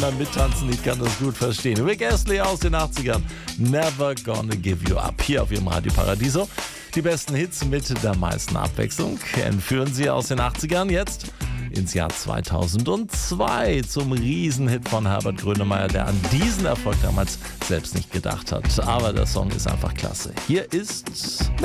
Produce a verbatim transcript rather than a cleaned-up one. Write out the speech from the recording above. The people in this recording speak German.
beim Mittanzen, ich kann das gut verstehen. Rick Astley aus den achtzigern, Never Gonna Give You Up, hier auf Ihrem Radio Paradiso. Die besten Hits mit der meisten Abwechslung entführen Sie aus den achtzigern jetzt ins Jahr zweitausendzwei zum Riesenhit von Herbert Grönemeyer, der an diesen Erfolg damals selbst nicht gedacht hat. Aber der Song ist einfach klasse. Hier ist